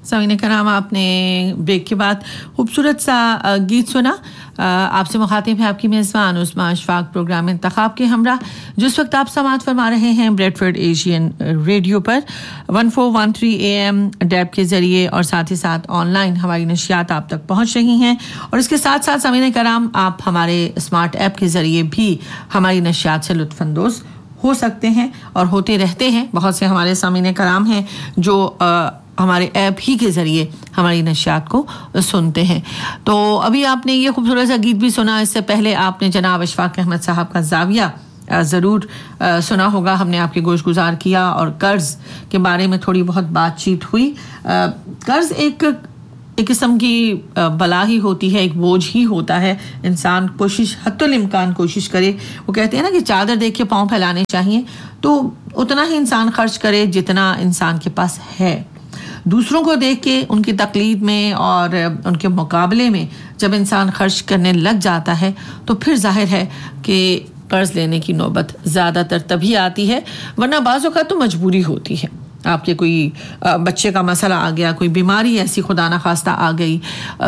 सामीन कराम, आपने ब्रेक के बाद खूबसूरत सा गीत सुना। आपसे मुखातिब है आपकी मेज़बान उस्मा अशफाक, प्रोग्राम इंतखाब के हमरा जिस वक्त आप समाअत फरमा रहे हैं ब्रेडफोर्ड एशियन रेडियो पर 1413 AM डैब के ज़रिए और साथ ही साथ ऑनलाइन हमारी नशियात आप तक पहुंच रही हैं। और इसके साथ साथ सामीन कराम, आप हमारे स्मार्ट ऐप के ज़रिए भी हमारी नशियात से लुत्फ़अंदोज़ हो सकते हैं और होते रहते हैं। बहुत से हमारे सामीन कराम हैं जो हमारे ऐप ही के ज़रिए हमारी नशियात को सुनते हैं। तो अभी आपने ये खूबसूरत सा गीत भी सुना। इससे पहले आपने जनाब अशफाक अहमद साहब का ज़ाविया ज़रूर सुना होगा। हमने आपके गोश गुजार किया और कर्ज़ के बारे में थोड़ी बहुत बातचीत हुई। कर्ज़ एक किस्म की बला ही होती है, एक बोझ ही होता है। इंसान कोशिश हद्दुल इम्कान कोशिश करे, वो कहते हैं ना कि चादर देख के पाँव फैलाने चाहिए, तो उतना ही इंसान खर्च करे जितना इंसान के पास है। दूसरों को देख के उनकी तकलीद में और उनके मुकाबले में जब इंसान खर्च करने लग जाता है तो फिर जाहिर है कि कर्ज़ लेने की नौबत ज़्यादातर तभी आती है, वरना बाज़ों का तो मजबूरी होती है। आपके कोई बच्चे का मसला आ गया, कोई बीमारी ऐसी खुदा न खास्ता आ गई,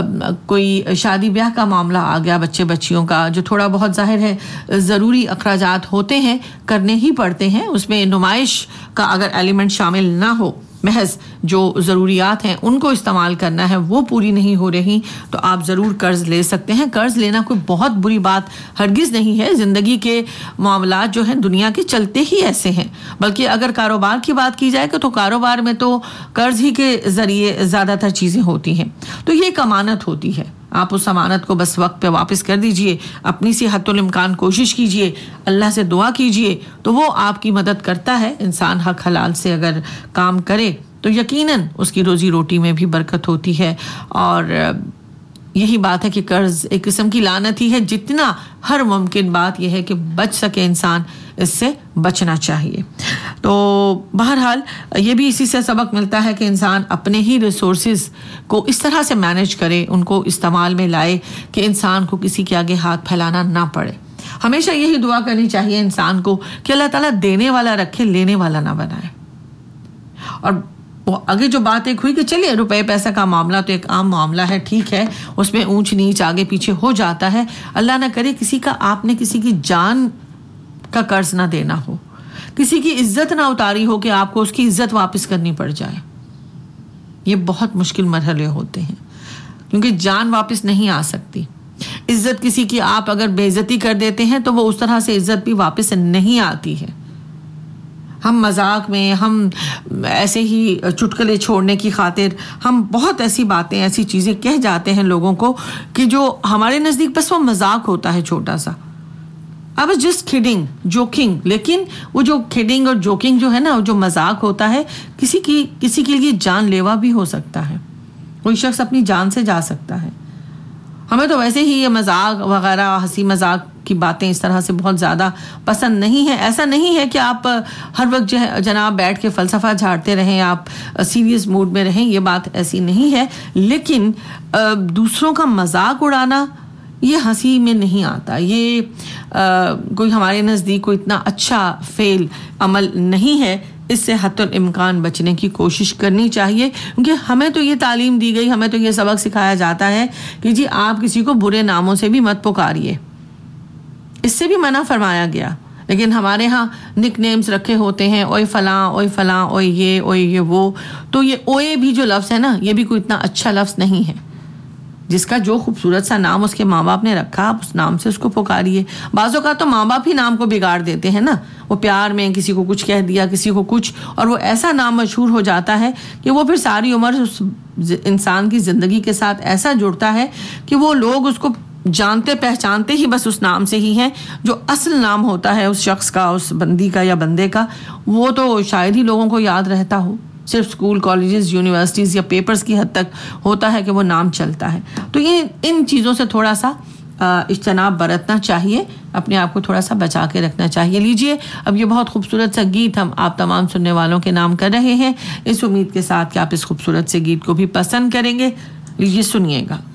कोई शादी ब्याह का मामला आ गया बच्चे बच्चियों का, जो थोड़ा बहुत जाहिर है ज़रूरी अखराजात होते हैं, करने ही पड़ते हैं। उसमें नुमाइश का अगर एलिमेंट शामिल ना हो, महज जो ज़रूरियात हैं उनको इस्तेमाल करना है, वो पूरी नहीं हो रही, तो आप ज़रूर कर्ज़ ले सकते हैं। कर्ज़ लेना कोई बहुत बुरी बात हरगिज़ नहीं है। ज़िंदगी के मामलात जो हैं दुनिया के चलते ही ऐसे हैं। बल्कि अगर कारोबार की बात की जाए तो कारोबार में तो कर्ज़ ही के ज़रिए ज़्यादातर चीज़ें होती हैं। तो ये एक अमानत होती है, आप उस अमानत को बस वक्त पे वापस कर दीजिए। अपनी सी हद्दुल इम्कान कोशिश कीजिए, अल्लाह से दुआ कीजिए, तो वो आपकी मदद करता है। इंसान हक हलाल से अगर काम करे तो यकीनन उसकी रोज़ी रोटी में भी बरकत होती है। और यही बात है कि कर्ज़ एक किस्म की लानत ही है। जितना हर मुमकिन बात यह है कि बच सके इंसान, इससे बचना चाहिए। तो बहरहाल ये भी इसी से सबक मिलता है कि इंसान अपने ही रिसोर्सेज को इस तरह से मैनेज करे, उनको इस्तेमाल में लाए कि इंसान को किसी के आगे हाथ फैलाना ना पड़े। हमेशा यही दुआ करनी चाहिए इंसान को कि अल्लाह ताला देने वाला रखे, लेने वाला ना बनाए। और वो आगे जो बात एक हुई कि चलिए रुपए पैसा का मामला तो एक आम मामला है, ठीक है, उसमें ऊंच नीच आगे पीछे हो जाता है। अल्लाह ना करे किसी का आपने किसी की जान का कर्ज ना देना हो, किसी की इज्जत ना उतारी हो कि आपको उसकी इज्जत वापस करनी पड़ जाए। ये बहुत मुश्किल मरहले होते हैं क्योंकि जान वापस नहीं आ सकती। इज्जत किसी की आप अगर बेइज्जती कर देते हैं तो वो उस तरह से इज्जत भी वापस नहीं आती है। हम मजाक में, हम ऐसे ही चुटकुले छोड़ने की खातिर हम बहुत ऐसी बातें, ऐसी चीज़ें कह जाते हैं लोगों को कि जो हमारे नज़दीक बस वो मजाक होता है छोटा सा। I was just kidding, joking. लेकिन वो जो किडिंग और जोकिंग जो है ना, जो मजाक होता है, किसी के लिए जानलेवा भी हो सकता है। कोई शख्स अपनी जान से जा सकता है। हमें तो वैसे ही ये मजाक वगैरह, हंसी मजाक की बातें इस तरह से बहुत ज़्यादा पसंद नहीं है। ऐसा नहीं है कि आप हर वक्त जनाब बैठ के फ़लसफ़ा झाड़ते रहें, आप सीरियस मूड में रहें, ये बात ऐसी नहीं है। लेकिन दूसरों का मजाक उड़ाना ये हंसी में नहीं आता। ये कोई हमारे नज़दीक कोई इतना अच्छा फ़ेल अमल नहीं है। इससे हत्तुल इम्कान बचने की कोशिश करनी चाहिए क्योंकि हमें तो ये तालीम दी गई, हमें तो ये सबक सिखाया जाता है कि जी आप किसी को बुरे नामों से भी मत पुकारिए, इससे भी मना फरमाया गया। लेकिन हमारे यहाँ निक नेम्स रखे होते हैं, ओए फलां, ओए ये वो। तो ये ओए भी जो लफ्ज़ है ना, ये भी कोई इतना अच्छा लफ्ज़ नहीं है। जिसका जो खूबसूरत सा नाम उसके माँ बाप ने रखा, आप उस नाम से उसको पुकारिए। बाज़ों का तो माँ बाप ही नाम को बिगाड़ देते हैं ना। वो प्यार में किसी को कुछ कह दिया, किसी को कुछ, और वो ऐसा नाम मशहूर हो जाता है कि वो फिर सारी उम्र उस इंसान की ज़िंदगी के साथ ऐसा जुड़ता है कि वो लोग उसको जानते पहचानते ही बस उस नाम से ही हैं। जो असल नाम होता है उस शख्स का, उस बंदी का या बंदे का, वो तो शायद ही लोगों को याद रहता हो। सिर्फ स्कूल, कॉलेजेस, यूनिवर्सिटीज़ या पेपर्स की हद तक होता है कि वो नाम चलता है। तो ये इन चीज़ों से थोड़ा सा इज्तनाब बरतना चाहिए, अपने आप को थोड़ा सा बचा के रखना चाहिए। लीजिए अब ये बहुत खूबसूरत सा गीत हम आप तमाम सुनने वालों के नाम कर रहे हैं, इस उम्मीद के साथ कि आप इस खूबसूरत से गीत को भी पसंद करेंगे। लीजिए सुनिएगा।